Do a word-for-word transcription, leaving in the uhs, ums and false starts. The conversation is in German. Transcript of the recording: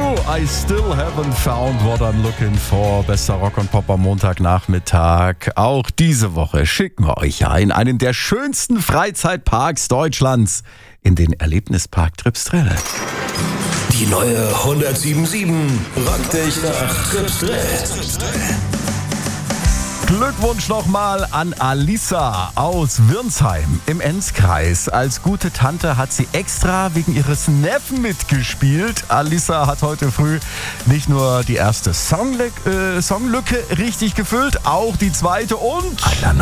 I still haven't found what I'm looking for. Bester Rock und Pop am Montagnachmittag. Auch diese Woche schicken wir euch ja in einen der schönsten Freizeitparks Deutschlands, in den Erlebnispark Tripsdrill. Die neue hundertsieben Komma sieben rockt dich nach Tripsdrill. Glückwunsch nochmal an Alissa aus Wirnsheim im Enzkreis. Als gute Tante hat sie extra wegen ihres Neffen mitgespielt. Alissa hat heute früh nicht nur die erste Songlücke, äh, Songlücke richtig gefüllt, auch die zweite und...